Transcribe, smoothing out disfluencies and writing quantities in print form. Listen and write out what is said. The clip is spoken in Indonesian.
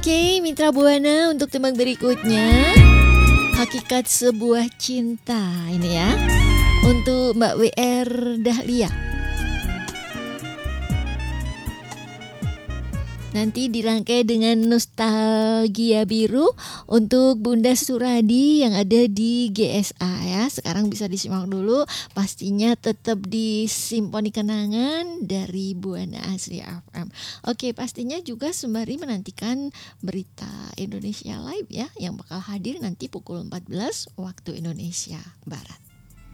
Oke, Mitra Buana untuk tembang berikutnya. Hakikat Sebuah Cinta ini ya. Untuk Mbak WR Dahlia. Nanti dirangkai dengan Nostalgia Biru untuk Bunda Suradi yang ada di GSA ya. Sekarang bisa disimak dulu. Pastinya tetap di Simponi Kenangan dari Buana Asri FM. Oke, pastinya juga sembari menantikan berita Indonesia Live ya, yang bakal hadir nanti pukul 14 waktu Indonesia Barat.